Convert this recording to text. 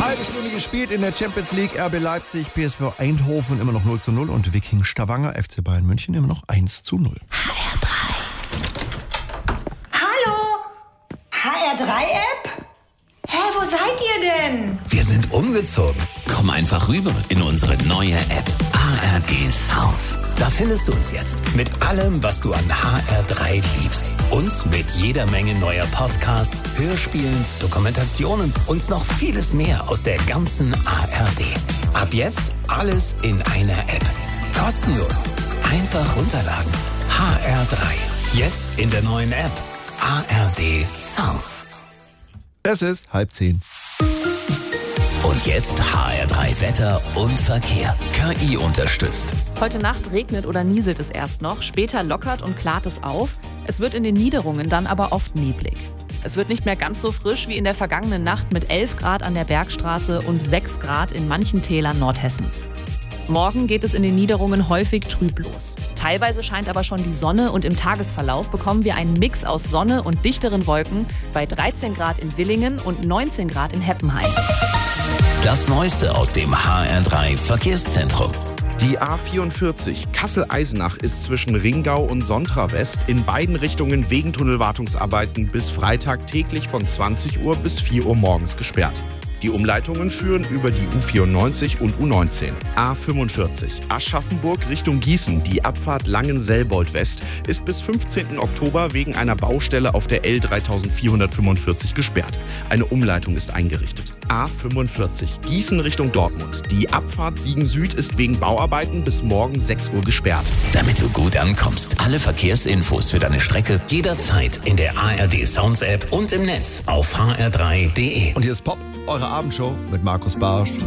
Halbe Stunde gespielt in der Champions League. RB Leipzig, PSV Eindhoven immer noch 0:0 und Viking Stavanger, FC Bayern München immer noch 1:0. HR3. Hallo? HR3-App? Hä, wo seid ihr denn? Wir sind umgezogen. Komm einfach rüber in unsere neue App ARD Sounds. Da findest du uns jetzt mit allem, was du an HR3 liebst. Und mit jeder Menge neuer Podcasts, Hörspielen, Dokumentationen und noch vieles mehr aus der ganzen ARD. Ab jetzt alles in einer App. Kostenlos. Einfach runterladen. HR3. Jetzt in der neuen App ARD Sounds. Es ist 9:30. Und jetzt HR3 Wetter und Verkehr. KI unterstützt. Heute Nacht regnet oder nieselt es erst noch, später lockert und klart es auf. Es wird in den Niederungen dann aber oft neblig. Es wird nicht mehr ganz so frisch wie in der vergangenen Nacht mit 11 Grad an der Bergstraße und 6 Grad in manchen Tälern Nordhessens. Morgen geht es in den Niederungen häufig trüb los. Teilweise scheint aber schon die Sonne und im Tagesverlauf bekommen wir einen Mix aus Sonne und dichteren Wolken bei 13 Grad in Villingen und 19 Grad in Heppenheim. Das Neueste aus dem HR3 Verkehrszentrum. Die A44 Kassel-Eisenach ist zwischen Ringau und Sontra West in beiden Richtungen wegen Tunnelwartungsarbeiten bis Freitag täglich von 20 Uhr bis 4 Uhr morgens gesperrt. Die Umleitungen führen über die U94 und U19. A45 Aschaffenburg Richtung Gießen. Die Abfahrt Langen-Selbold West ist bis 15. Oktober wegen einer Baustelle auf der L3445 gesperrt. Eine Umleitung ist eingerichtet. A45 Gießen Richtung Dortmund. Die Abfahrt Siegen Süd ist wegen Bauarbeiten bis morgen 6 Uhr gesperrt. Damit du gut ankommst. Alle Verkehrsinfos für deine Strecke jederzeit in der ARD Sounds App und im Netz auf hr3.de. Und hier ist Pop, eure Abendshow mit Markus Barsch.